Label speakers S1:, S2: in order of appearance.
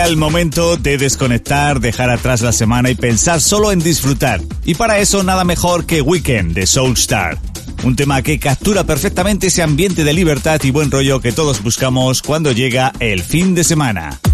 S1: el momento de desconectar, dejar atrás la semana y pensar solo en disfrutar. Y para eso nada mejor que Weekend de Soulstar. Un tema que captura perfectamente ese ambiente de libertad y buen rollo que todos buscamos cuando llega el fin de semana.